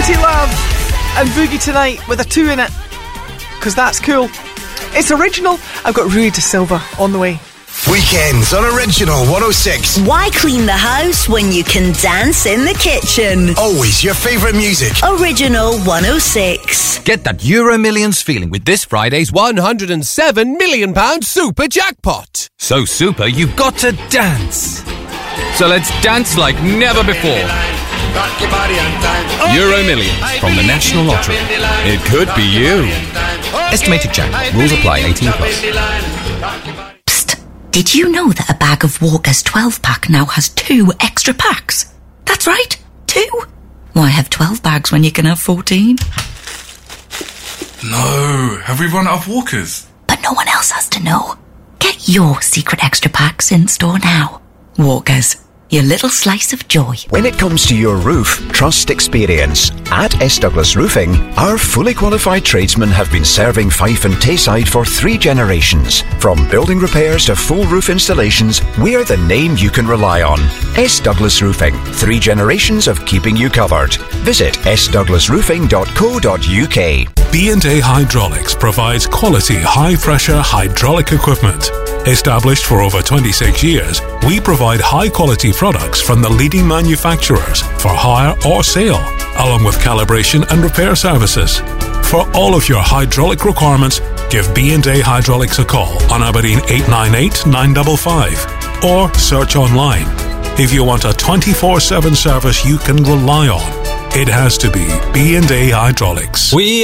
Fruity Love and Boogie Tonight with a 2 in it, because that's cool. It's original. I've got Rui de Silva on the way. Weekends on Original 106. Why clean the house when you can dance in the kitchen? Always your favourite music. Original 106. Get that Euro Millions feeling with this Friday's £107 million super jackpot. So super, you've got to dance. So let's dance like never before. Euro Millions from the National Lottery. It could be you. Estimated jackpot. Rules apply. 18 plus. Did you know that a bag of Walker's 12-pack now has 2 extra packs? That's right, 2. Why have 12 bags when you can have 14? No, have we run out of Walkers? But no one else has to know. Get your secret extra packs in store now. Walkers, your little slice of joy. When it comes to your roof, trust experience. At S. Douglas Roofing, our fully qualified tradesmen have been serving Fife and Tayside for 3 generations. From building repairs to full roof installations, we're the name you can rely on. S. Douglas Roofing, 3 generations of keeping you covered. Visit sdouglasroofing.co.uk. B&A Hydraulics provides quality high-pressure hydraulic equipment. Established for over 26 years, we provide high-quality products from the leading manufacturers for hire or sale, along with calibration and repair services. For all of your hydraulic requirements, give B&A Hydraulics a call on Aberdeen 898 955 or search online. If you want a 24/7 service you can rely on, it has to be B&A Hydraulics.